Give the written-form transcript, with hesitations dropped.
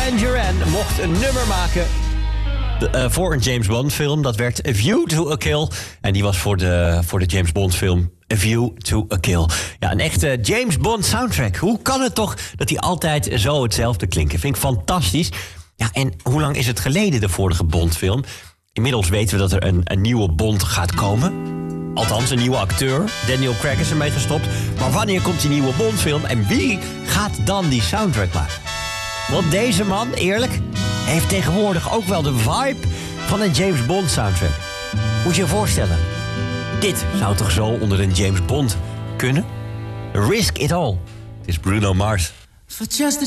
Duran Duran mocht een nummer maken voor een James Bond film. Dat werd A View to a Kill. En die was voor de James Bond film A View to a Kill. Ja, een echte James Bond soundtrack. Hoe kan het toch dat die altijd zo hetzelfde klinken? Vind ik fantastisch. Ja, en hoe lang is het geleden, de vorige Bond-film? Inmiddels weten we dat er een nieuwe Bond gaat komen. Althans, een nieuwe acteur. Daniel Craig is ermee gestopt. Maar wanneer komt die nieuwe Bond-film? En wie gaat dan die soundtrack maken? Want deze man, eerlijk, heeft tegenwoordig ook wel de vibe van een James Bond soundtrack. Moet je je voorstellen. Dit zou toch zo onder een James Bond kunnen? Risk It All. Het is Bruno Mars.